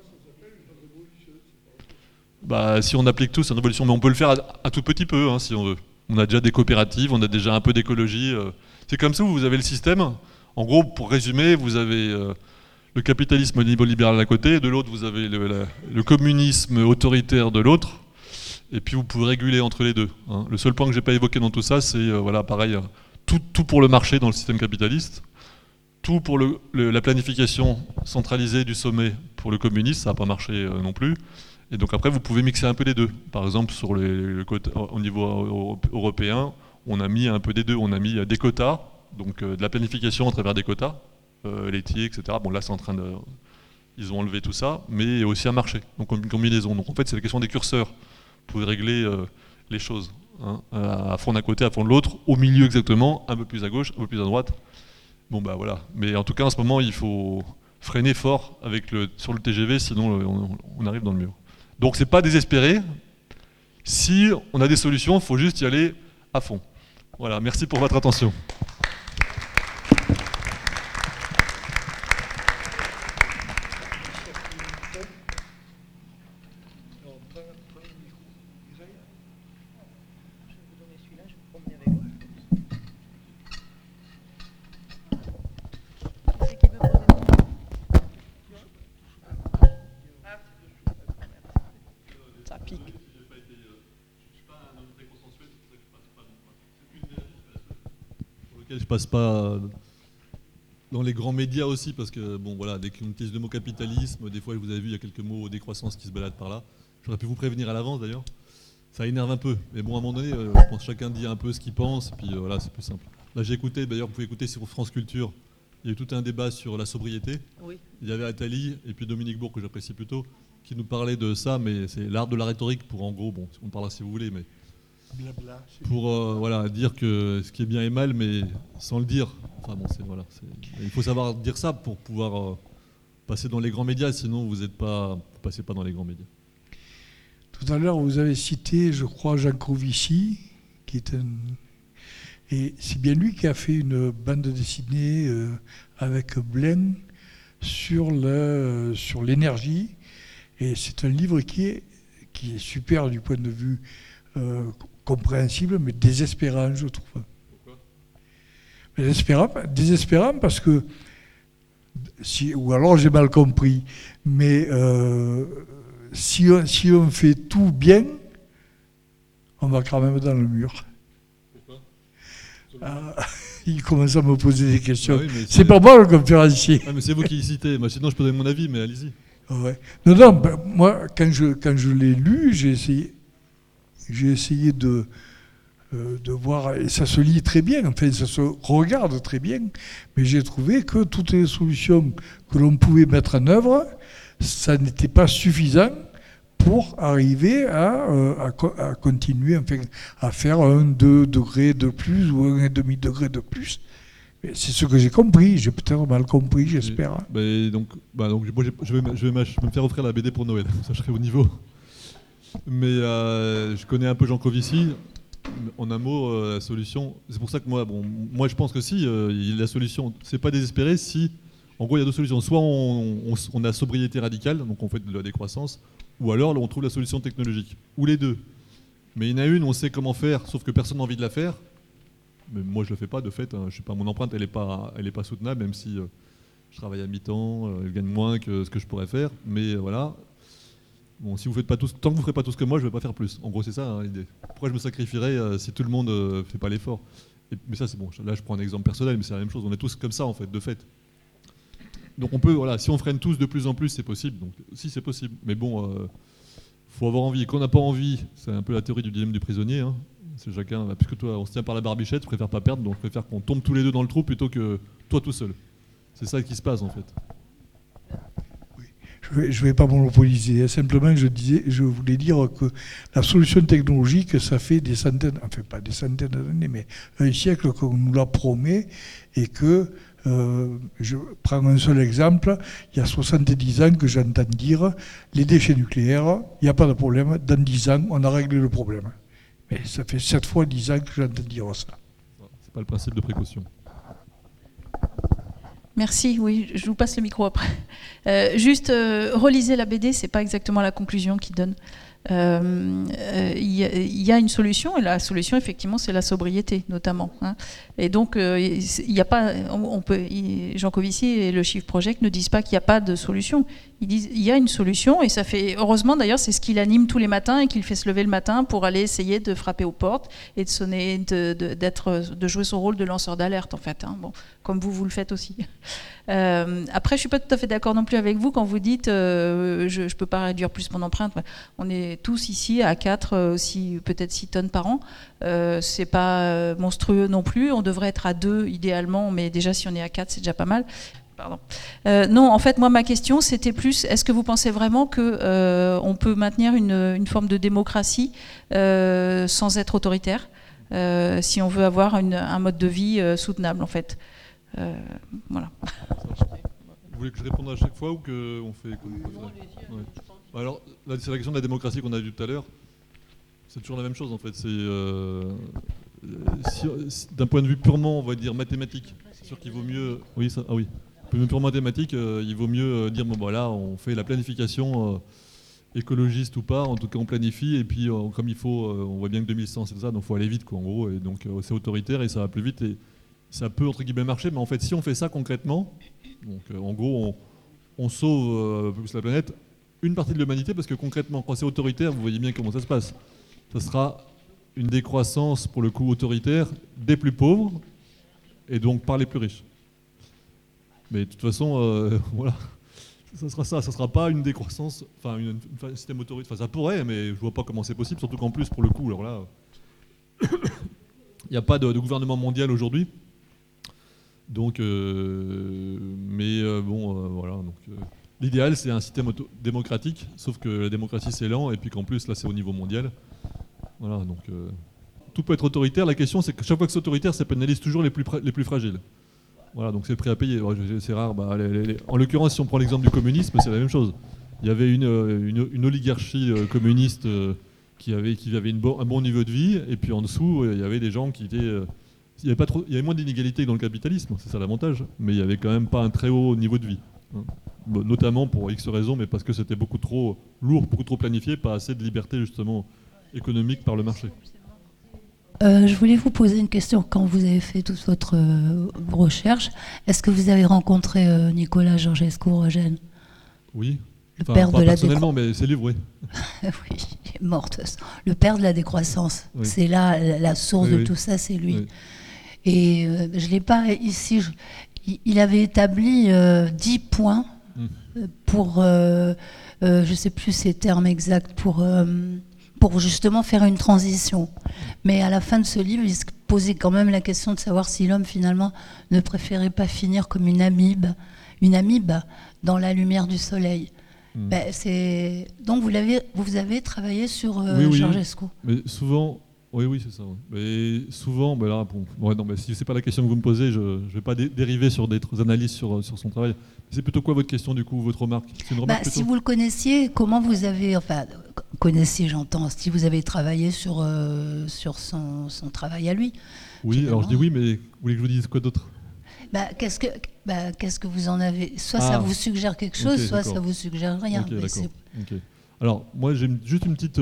Si on applique tout, c'est une révolution, mais on peut le faire à tout petit peu, si on veut. On a déjà des coopératives, on a déjà un peu d'écologie. C'est comme ça où vous avez le système. En gros, pour résumer, vous avez le capitalisme néolibéral d'un côté, de l'autre, vous avez le communisme autoritaire de l'autre, et puis vous pouvez réguler entre les deux. Le seul point que je n'ai pas évoqué dans tout ça, c'est, pareil, tout pour le marché dans le système capitaliste, tout pour la planification centralisée du sommet pour le communisme, ça n'a pas marché non plus. Et donc après, vous pouvez mixer un peu les deux. Par exemple, au niveau européen, on a mis un peu des deux. On a mis des quotas, donc de la planification à travers des quotas, laitiers, etc. Bon, là, c'est en train de... Ils ont enlevé tout ça, mais aussi un marché, donc une combinaison. Donc en fait, c'est la question des curseurs. Vous pouvez régler les choses, à fond d'un côté, à fond de l'autre, au milieu exactement, un peu plus à gauche, un peu plus à droite. Bon, voilà. Mais en tout cas, en ce moment, il faut freiner fort sur le TGV, sinon on arrive dans le mur. Donc c'est pas désespéré. Si on a des solutions, il faut juste y aller à fond. Voilà, merci pour votre attention. lequel je passe pas dans les grands médias aussi, parce que, bon, voilà, dès qu'on utilise le mot capitalisme, des fois, vous avez vu, il y a quelques mots décroissance qui se baladent par là. J'aurais pu vous prévenir à l'avance, d'ailleurs. Ça énerve un peu. Mais bon, à un moment donné, je pense que chacun dit un peu ce qu'il pense, puis voilà, c'est plus simple. Là, j'ai écouté, d'ailleurs, vous pouvez écouter sur France Culture, il y a eu tout un débat sur la sobriété. Oui. Il y avait Attali, et puis Dominique Bourg, que j'apprécie plutôt, qui nous parlait de ça, mais c'est l'art de la rhétorique pour, en gros, bon, on parlera si vous voulez, mais blabla, pour voilà, dire que ce qui est bien est mal, mais sans le dire. Enfin bon, il faut savoir dire ça pour pouvoir passer dans les grands médias, sinon vous passez pas dans les grands médias. Tout à l'heure, vous avez cité, je crois, Jancovici, qui est et c'est bien lui qui a fait une bande dessinée avec Blaine sur l'énergie. Et c'est un livre qui est super du point de vue compréhensible, mais désespérant, je trouve. Pourquoi ? Désespérant parce que, ou alors j'ai mal compris, mais si on fait tout bien, on va quand même dans le mur. Il commence à me poser des questions. Ah oui, c'est pas moi le conférencier. Ah, mais c'est vous qui y citez. Moi, sinon, je peux donner mon avis, mais allez-y. Ouais. Non, ben, moi, quand je l'ai lu, j'ai essayé de voir, et ça se lit très bien, enfin, ça se regarde très bien, mais j'ai trouvé que toutes les solutions que l'on pouvait mettre en œuvre, ça n'était pas suffisant pour arriver à continuer, enfin, à faire 2 degrés de plus ou 1,5 degré de plus. C'est ce que j'ai compris, j'ai peut-être mal compris, j'espère. Donc moi, je vais me faire offrir la BD pour Noël, ça je serai au niveau. Mais je connais un peu Jean Covici. En un mot, la solution, c'est pour ça que moi je pense que si, la solution, c'est pas désespérer si, en gros il y a 2 solutions. Soit on a sobriété radicale, donc on fait de la décroissance, ou alors on trouve la solution technologique, ou les deux. Mais il y en a une, on sait comment faire, sauf que personne n'a envie de la faire. Mais moi je le fais pas de fait, je sais pas, mon empreinte elle est pas soutenable, même si je travaille à mi-temps, je gagne moins que ce que je pourrais faire, mais voilà. Bon, si vous faites pas tous, tant que vous ferez pas tout ce que moi, je vais pas faire plus. En gros, c'est ça l'idée. Pourquoi je me sacrifierais si tout le monde fait pas l'effort ? Mais ça, c'est bon. Là, je prends un exemple personnel, mais c'est la même chose. On est tous comme ça, en fait, de fait. Donc, on peut, voilà, si on freine tous de plus en plus, c'est possible. Donc, si c'est possible. Mais bon, faut avoir envie. Et quand on n'a pas envie, c'est un peu la théorie du dilemme du prisonnier. Hein. C'est chacun, puisque toi, on se tient par la barbichette, je préfère pas perdre, donc je préfère qu'on tombe tous les deux dans le trou plutôt que toi tout seul. C'est ça qui se passe, en fait. Je ne vais pas monopoliser, simplement je voulais dire que la solution technologique, ça fait des centaines, enfin pas des centaines d'années, mais un siècle qu'on nous la promet, et que, je prends un seul exemple, il y a 70 ans que j'entends dire, les déchets nucléaires, il n'y a pas de problème, dans 10 ans, on a réglé le problème. Mais ça fait 7 fois 10 ans que j'entends dire ça. C'est pas le principe de précaution. Merci, oui, je vous passe le micro après. Juste, relisez la BD, c'est pas exactement la conclusion qu'il donne. Il y a une solution, et la solution, effectivement, c'est la sobriété, notamment. Hein. Et donc, il n'y a pas, Jean Covici et le Shift Project ne disent pas qu'il n'y a pas de solution. Ils disent il y a une solution, et ça fait, heureusement d'ailleurs, c'est ce qui l'anime tous les matins et qui le fait se lever le matin pour aller essayer de frapper aux portes et de sonner, de jouer son rôle de lanceur d'alerte, en fait. Hein. Bon, comme vous le faites aussi. Après, je ne suis pas tout à fait d'accord non plus avec vous quand vous dites je ne peux pas réduire plus mon empreinte. On est tous ici à 4, aussi peut-être 6 tonnes par an. C'est pas monstrueux non plus. On devrait être à 2 idéalement, mais déjà si on est à 4, c'est déjà pas mal. Pardon. Non, en fait, moi, ma question, c'était plus, est-ce que vous pensez vraiment qu'on peut maintenir une forme de démocratie sans être autoritaire, si on veut avoir un mode de vie soutenable, en fait voilà. Vous voulez que je réponde à chaque fois ou qu'on fait comme vous préférez ? Ouais. Alors, là, c'est la question de la démocratie qu'on a vue tout à l'heure. C'est toujours la même chose, en fait. C'est d'un point de vue purement, on va dire, mathématique. C'est sûr qu'il vaut mieux... Oui, ça... Ah oui. D'un point de vue purement mathématique, il vaut mieux dire, bon, voilà, on fait la planification écologiste ou pas. En tout cas, on planifie. Et puis, comme il faut, on voit bien que 2100, c'est ça. Donc, il faut aller vite, quoi, en gros. Et donc, c'est autoritaire et ça va plus vite. Et ça peut, entre guillemets, marcher. Mais en fait, si on fait ça concrètement, donc, en gros, on sauve plus la planète, une partie de l'humanité, parce que concrètement, quand c'est autoritaire, vous voyez bien comment ça se passe. Ça sera une décroissance, pour le coup, autoritaire des plus pauvres, et donc par les plus riches. Mais de toute façon, voilà, ça sera pas une décroissance, enfin un système autoritaire, enfin ça pourrait, mais je vois pas comment c'est possible, surtout qu'en plus, pour le coup, alors là, il n'y a pas de gouvernement mondial aujourd'hui. Donc, voilà. Donc, l'idéal, c'est un système démocratique, sauf que la démocratie, c'est lent, et puis qu'en plus, là, c'est au niveau mondial. Voilà, donc, tout peut être autoritaire. La question, c'est que chaque fois que c'est autoritaire, ça pénalise toujours les plus fragiles. Voilà, donc c'est le prix à payer. C'est rare. En l'occurrence, si on prend l'exemple du communisme, c'est la même chose. Il y avait une oligarchie communiste qui avait un bon niveau de vie, et puis en dessous, il y avait des gens qui étaient... il y avait moins d'inégalités que dans le capitalisme, c'est ça l'avantage, mais il n'y avait quand même pas un très haut niveau de vie. Notamment pour X raisons, mais parce que c'était beaucoup trop lourd, beaucoup trop planifié, pas assez de liberté justement économique par le marché. Je voulais vous poser une question. Quand vous avez fait toute votre recherche, est-ce que vous avez rencontré Nicolas Georgescu-Roegen ? Oui. Le père de la personnellement, mais c'est livre, oui. Oui, il est mort. Le père de la décroissance. Oui. C'est là la source de tout ça, c'est lui. Oui. Et je ne l'ai pas ici. Il avait établi 10 points pour, je ne sais plus ces termes exacts, pour justement faire une transition. Mais à la fin de ce livre, il se posait quand même la question de savoir si l'homme finalement ne préférait pas finir comme une amibe dans la lumière du soleil. Donc vous avez travaillé sur Georgescu. Mais souvent, oui, c'est ça. Ouais. Mais souvent, là, si c'est pas la question que vous me posez, je ne vais pas dériver sur des analyses sur son travail. C'est plutôt quoi votre question du coup, votre remarque ? C'est une remarque si vous le connaissiez, comment vous avez, connaissiez, j'entends, si vous avez travaillé sur son travail à lui. Oui, alors je dis oui, mais vous voulez que je vous dise quoi d'autre ? Qu'est-ce que vous en avez ? Soit ça vous suggère quelque chose, soit ça vous suggère rien. Okay. Alors, moi, j'ai juste une petite...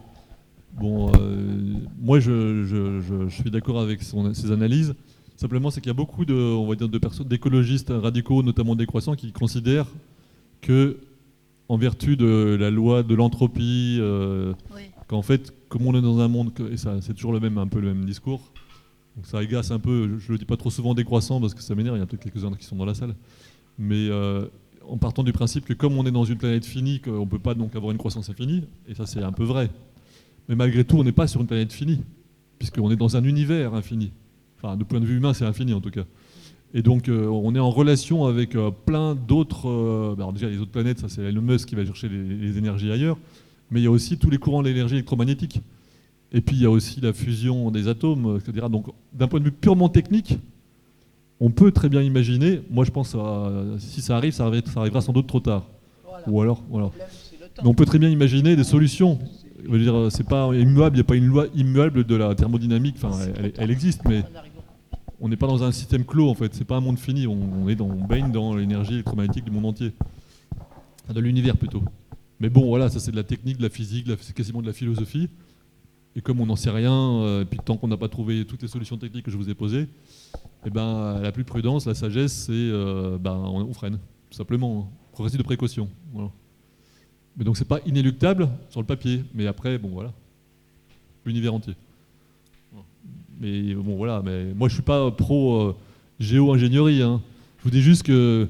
moi, je suis d'accord avec ses analyses. Simplement, c'est qu'il y a beaucoup de personnes, d'écologistes radicaux, notamment décroissants, qui considèrent que, en vertu de la loi de l'entropie, qu'en fait, comme on est dans un monde, et ça, c'est toujours un peu le même discours. Donc ça agace un peu, je ne le dis pas trop souvent décroissant parce que ça m'énerve, il y a peut-être quelques-uns qui sont dans la salle. Mais en partant du principe que comme on est dans une planète finie, qu'on ne peut pas donc avoir une croissance infinie, et ça c'est un peu vrai. Mais malgré tout, on n'est pas sur une planète finie, puisqu'on est dans un univers infini. Enfin, du point de vue humain, c'est infini en tout cas. Et donc on est en relation avec plein d'autres... alors déjà les autres planètes, ça c'est Elon Musk qui va chercher les énergies ailleurs, mais il y a aussi tous les courants de l'énergie électromagnétique. Et puis il y a aussi la fusion des atomes, etc. Donc d'un point de vue purement technique, on peut très bien imaginer, moi je pense si ça arrivera sans doute trop tard. Voilà. Ou alors, voilà. Mais on peut très bien imaginer des solutions. Je veux dire, c'est pas immuable, il n'y a pas une loi immuable de la thermodynamique, enfin elle existe, mais on n'est pas dans un système clos en fait, c'est pas un monde fini, on baigne dans l'énergie électromagnétique du monde entier. Enfin, de l'univers plutôt. Mais bon voilà, ça c'est de la technique, de la physique, c'est quasiment de la philosophie. Et comme on n'en sait rien, et puis tant qu'on n'a pas trouvé toutes les solutions techniques que je vous ai posées, la plus prudence, la sagesse, c'est on freine, tout simplement. Progressif de précaution. Voilà. Mais donc c'est pas inéluctable sur le papier, mais après, voilà, l'univers entier. Mais voilà, mais moi je suis pas pro géo-ingénierie. Hein. Je vous dis juste que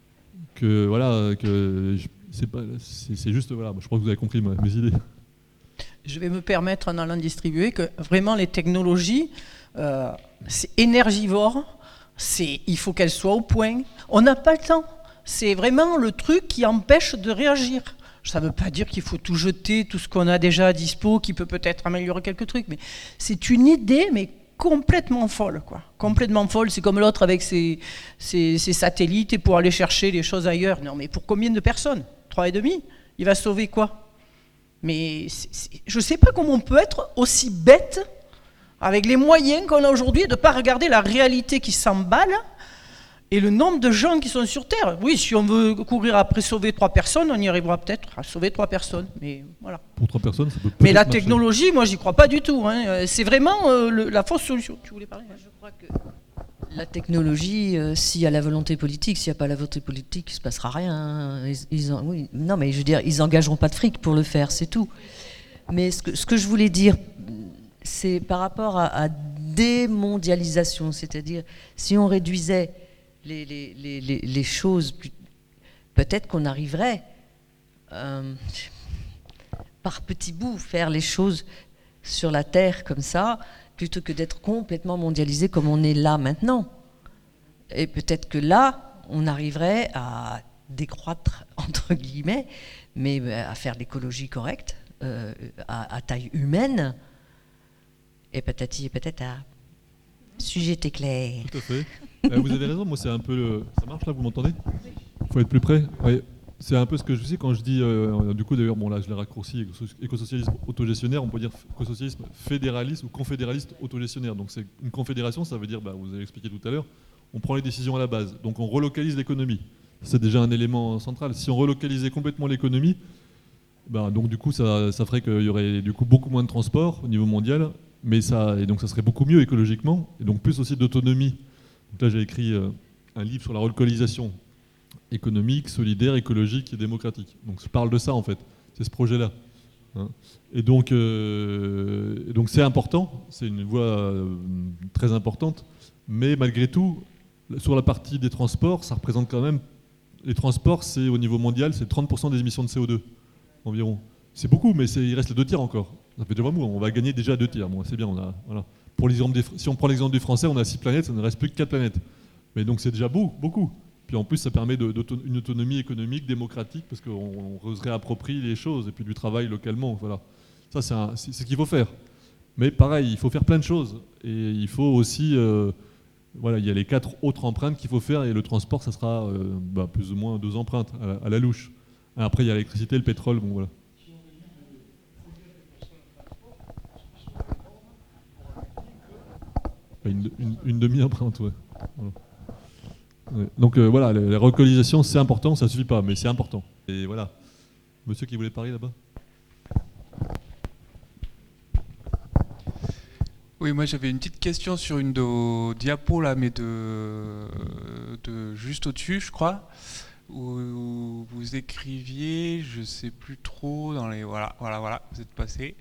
c'est juste, voilà, je crois que vous avez compris mes idées. Je vais me permettre, en allant distribuer, que vraiment les technologies, c'est énergivore, il faut qu'elles soient au point. On n'a pas le temps. C'est vraiment le truc qui empêche de réagir. Ça ne veut pas dire qu'il faut tout jeter, tout ce qu'on a déjà à dispo, qui peut peut-être améliorer quelques trucs, mais c'est une idée, mais complètement folle, quoi. Complètement folle. C'est comme l'autre avec ses satellites et pour aller chercher les choses ailleurs. Non, mais pour combien de personnes ? 3,5 ? Il va sauver quoi ? Mais je ne sais pas comment on peut être aussi bête avec les moyens qu'on a aujourd'hui de ne pas regarder la réalité qui s'emballe et le nombre de gens qui sont sur Terre. Oui, si on veut courir après sauver 3 personnes, on y arrivera peut-être à sauver 3 personnes. Mais voilà. Pour 3 personnes, ça peut mais la technologie, moi, j'y crois pas du tout. Hein. C'est vraiment la fausse solution. Tu voulais parler ? Je crois que la technologie, s'il y a la volonté politique, s'il n'y a pas la volonté politique, il ne se passera rien. Hein. Non, mais je veux dire, ils n'engageront pas de fric pour le faire, c'est tout. Mais ce que je voulais dire, c'est par rapport à démondialisation, c'est-à-dire si on réduisait les choses, peut-être qu'on arriverait par petits bouts faire les choses sur la Terre comme ça, plutôt que d'être complètement mondialisé comme on est là maintenant. Et peut-être que là, on arriverait à décroître, entre guillemets, mais à faire l'écologie correcte, à taille humaine, et patati et patata. Sujet est clair. Tout à fait. Vous avez raison, moi c'est un peu... Ça marche là, vous m'entendez ? Il faut être plus près. Ouais. C'est un peu ce que je dis quand je dis, du coup d'ailleurs, bon là je l'ai raccourci, écosocialisme autogestionnaire, on peut dire écosocialisme fédéraliste ou confédéraliste autogestionnaire. Donc c'est une confédération, ça veut dire, vous avez expliqué tout à l'heure, on prend les décisions à la base, donc on relocalise l'économie. C'est déjà un élément central. Si on relocalisait complètement l'économie, donc du coup ça ferait qu'il y aurait du coup beaucoup moins de transport au niveau mondial, et donc ça serait beaucoup mieux écologiquement, et donc plus aussi d'autonomie. Donc là j'ai écrit un livre sur la relocalisation économique, solidaire, écologique et démocratique. Donc je parle de ça en fait, c'est ce projet-là. Et donc c'est important, c'est une voie très importante, mais malgré tout, sur la partie des transports, ça représente quand même, les transports, c'est au niveau mondial, c'est 30% des émissions de CO2 environ. C'est beaucoup, mais il reste les 2 tiers encore. Ça fait déjà beaucoup, on va gagner déjà 2 tiers, bon, c'est bien. Voilà. Si on prend l'exemple du français, on a 6 planètes, ça ne reste plus que 4 planètes. Mais donc c'est déjà beaucoup. Puis en plus, ça permet une autonomie économique, démocratique, parce qu'on se réapproprie les choses, et puis du travail localement. Voilà. Ça, c'est ce qu'il faut faire. Mais pareil, il faut faire plein de choses. Et il faut aussi... il y a les 4 autres empreintes qu'il faut faire, et le transport, ça sera plus ou moins 2 empreintes à la louche. Après, il y a l'électricité, le pétrole, bon voilà. Une demi-empreinte, ouais. Voilà. Ouais. Donc voilà, la relocalisation c'est important, ça suffit pas, mais c'est important. Et voilà. Monsieur qui voulait parler là-bas. Oui, moi j'avais une petite question sur une de vos diapos là, mais de juste au-dessus, je crois, où vous écriviez, je sais plus trop, dans les voilà, vous êtes passé.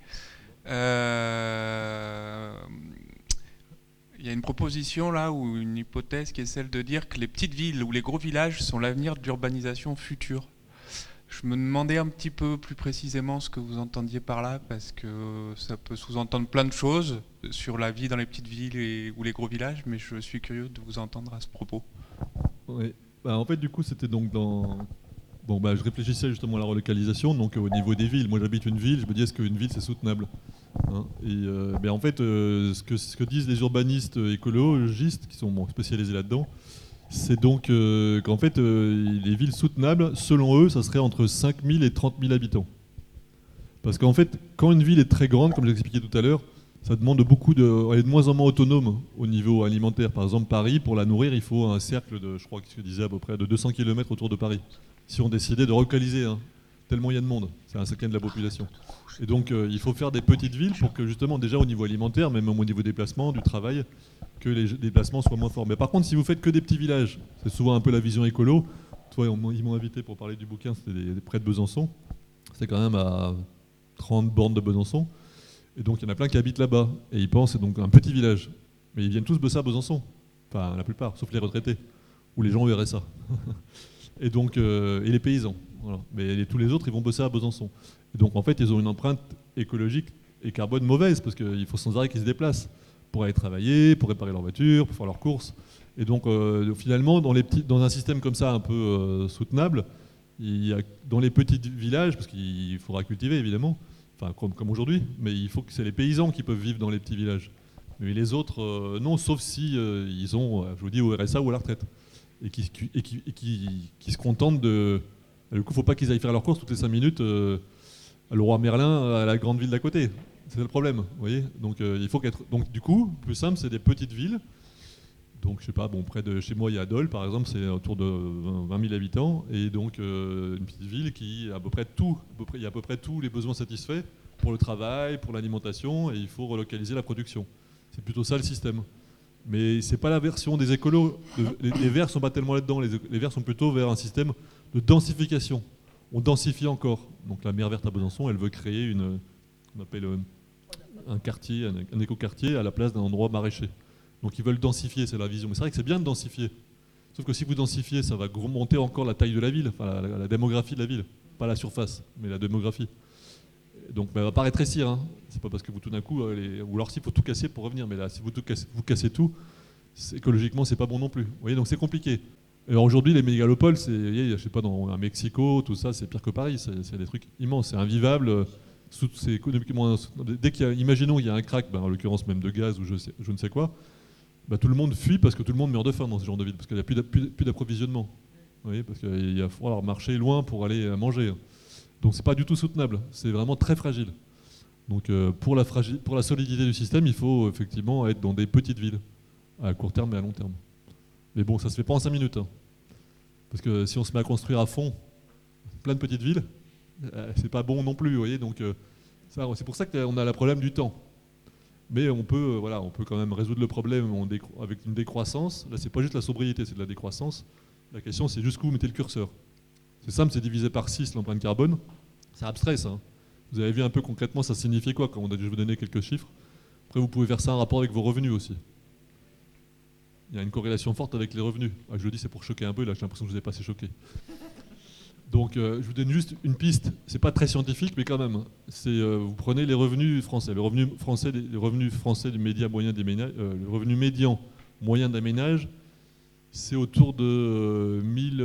Il y a une proposition là, ou une hypothèse qui est celle de dire que les petites villes ou les gros villages sont l'avenir de l'urbanisation future. Je me demandais un petit peu plus précisément ce que vous entendiez par là, parce que ça peut sous-entendre plein de choses sur la vie dans les petites villes ou les gros villages, mais je suis curieux de vous entendre à ce propos. Oui. En fait, du coup, c'était donc dans... je réfléchissais justement à la relocalisation, donc au niveau des villes. Moi, j'habite une ville, je me dis, est-ce qu'une ville, c'est soutenable ? Et en fait, ce que disent les urbanistes écologistes, qui sont spécialisés là-dedans, c'est donc qu'en fait, les villes soutenables, selon eux, ça serait entre 5 000 et 30 000 habitants. Parce qu'en fait, quand une ville est très grande, comme j'ai expliqué tout à l'heure, ça demande elle est de moins en moins autonome au niveau alimentaire. Par exemple, Paris, pour la nourrir, il faut un cercle de, je crois que je disais à peu près, de 200 km autour de Paris. Si on décidait de relocaliser, tellement il y a de monde, c'est un cinquième de la population. Et donc il faut faire des petites villes pour que justement déjà au niveau alimentaire, même au niveau des déplacements, du travail, que les déplacements soient moins forts. Mais par contre, si vous faites que des petits villages, c'est souvent un peu la vision écolo. Toi, ils m'ont invité pour parler du bouquin, c'était près de Besançon. C'est quand même à 30 bornes de Besançon. Et donc il y en a plein qui habitent là-bas. Et ils pensent c'est donc un petit village. Mais ils viennent tous bosser à Besançon. Enfin, la plupart, sauf les retraités, ou les gens au RSA. Et donc, et les paysans. Voilà. Mais tous les autres, ils vont bosser à Besançon. Et donc, en fait, ils ont une empreinte écologique et carbone mauvaise, parce qu'il faut sans arrêt qu'ils se déplacent pour aller travailler, pour réparer leur voiture, pour faire leurs courses. Et donc, finalement, dans un système comme ça, un peu soutenable, dans les petits villages, parce qu'il faudra cultiver, évidemment, enfin, comme aujourd'hui, mais il faut que c'est les paysans qui peuvent vivre dans les petits villages. Mais les autres, non, sauf si ils ont, je vous dis, au RSA ou à la retraite. Et qui se contentent de... Du coup, il ne faut pas qu'ils aillent faire leurs courses toutes les 5 minutes à Leroy Merlin, à la grande ville d'à côté. C'est le problème, vous voyez. Donc, il faut qu'être... Donc, du coup, plus simple, c'est des petites villes. Donc, je sais pas, près de chez moi, il y a Dole, par exemple, c'est autour de 20 000 habitants. Et donc, une petite ville qui a à peu près il y a à peu près tous les besoins satisfaits pour le travail, pour l'alimentation, et il faut relocaliser la production. C'est plutôt ça le système. Mais c'est pas la version des écolos. Les Verts sont pas tellement là-dedans. Les Verts sont plutôt vers un système de densification. On densifie encore. Donc la maire verte à Besançon, elle veut créer on appelle un quartier, un écoquartier à la place d'un endroit maraîcher. Donc ils veulent densifier, c'est la vision. Mais c'est vrai que c'est bien de densifier. Sauf que si vous densifiez, ça va remonter encore la taille de la ville, enfin la démographie de la ville. Pas la surface, mais la démographie. Donc elle ne va pas rétrécir. Hein. C'est pas parce que vous tout d'un coup, ou alors s'il faut tout casser pour revenir, mais là si vous cassez tout, écologiquement c'est pas bon non plus. Vous voyez, donc c'est compliqué. Alors aujourd'hui les mégalopoles, je sais pas, dans Mexico, tout ça, c'est pire que Paris, c'est des trucs immenses, c'est invivable. C'est économiquement, dès imaginons il y a un crack, en l'occurrence même de gaz ou je ne sais quoi, tout le monde fuit parce que tout le monde meurt de faim dans ce genre de ville, parce qu'il n'y a plus d'approvisionnement. Vous voyez, parce qu'il va falloir marcher loin pour aller manger. Donc c'est pas du tout soutenable, c'est vraiment très fragile. Donc pour la solidité du système, il faut effectivement être dans des petites villes, à court terme et à long terme. Mais bon, ça se fait pas en 5 minutes. Hein. Parce que si on se met à construire à fond plein de petites villes, c'est pas bon non plus, vous voyez. Donc c'est pour ça qu'on a le problème du temps. Mais on peut quand même résoudre le problème avec une décroissance. Là, c'est pas juste la sobriété, c'est de la décroissance. La question, c'est jusqu'où vous mettez le curseur. C'est simple, c'est divisé par 6 l'empreinte carbone. C'est abstrait, ça. Hein. Vous avez vu un peu concrètement, ça signifie quoi quand on a dû vous donner quelques chiffres. Après, vous pouvez faire ça en rapport avec vos revenus aussi. Il y a une corrélation forte avec les revenus. Je le dis, c'est pour choquer un peu, là j'ai l'impression que je ne vous ai pas assez choqué. Donc je vous donne juste une piste, c'est pas très scientifique, mais quand même. Vous prenez les revenus français. Les revenus français du média moyen des ménages, le revenu médian moyen d'un ménage, c'est autour de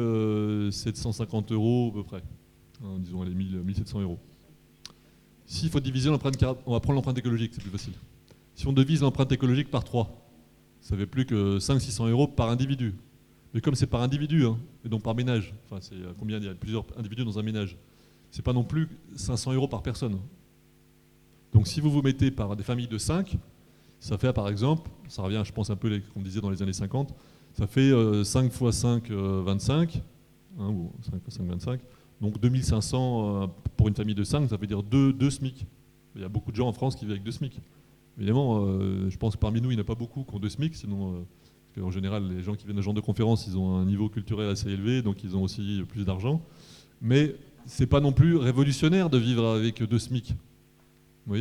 1750 € à peu près. Hein, disons, allez, 1700 €. S'il faut diviser l'empreinte carbone, on va prendre l'empreinte écologique, c'est plus facile. Si on divise l'empreinte écologique par 3, ça fait plus que 500-600 € par individu. Mais comme c'est par individu, hein, et donc par ménage, enfin c'est combien il y a plusieurs individus dans un ménage, c'est pas non plus 500 € par personne. Donc si vous mettez par des familles de 5, ça fait par exemple, ça revient je pense un peu comme on disait dans les années 50, ça fait 5 x 5, 25, hein, ou 5 x 5, 25, donc 2500 pour une famille de 5, ça veut dire 2 SMIC. Il y a beaucoup de gens en France qui vivent avec 2 SMIC. Évidemment, je pense que parmi nous, il n'y en a pas beaucoup qui ont 2 SMIC, sinon, parce qu'en général, les gens qui viennent à ce genre de conférences, ils ont un niveau culturel assez élevé, donc ils ont aussi plus d'argent. Mais c'est pas non plus révolutionnaire de vivre avec 2 SMIC. Vous voyez ?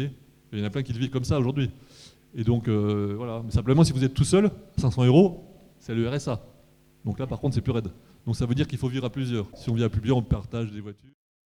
Il y en a plein qui le vivent comme ça aujourd'hui. Et donc, voilà. Mais simplement, si vous êtes tout seul, 500 €, c'est le RSA. Donc là, par contre, c'est plus raide. Donc ça veut dire qu'il faut vivre à plusieurs. Si on vit à plusieurs, on partage des voitures.